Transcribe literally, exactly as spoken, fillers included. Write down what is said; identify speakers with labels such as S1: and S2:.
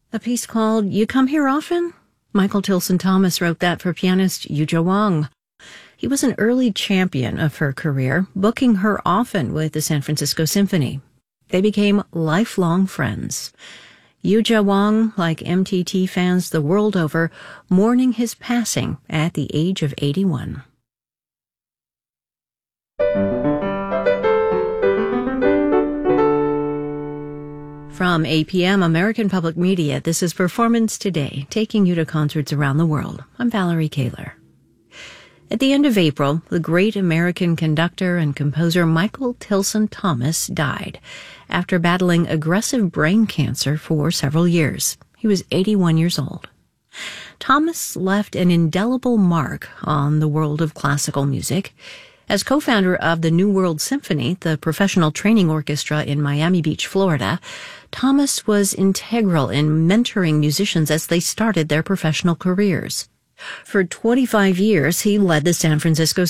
S1: A piece called You Come Here Often? Michael Tilson Thomas wrote that for pianist Yuja Wang. He was an early champion of her career, booking her often with the San Francisco Symphony. They became lifelong friends. Yuja Wang, like M T T fans the world over, mourning his passing at the age of eighty-one. From A P M American Public Media, this is Performance Today, taking you to concerts around the world. I'm Valerie Kaler. At the end of April, the great American conductor and composer Michael Tilson Thomas died after battling aggressive brain cancer for several years. He was eighty-one years old. Thomas left an indelible mark on the world of classical music. As co-founder of the New World Symphony, the professional training orchestra in Miami Beach, Florida, Thomas was integral in mentoring musicians as they started their professional careers. For twenty-five years, he led the San Francisco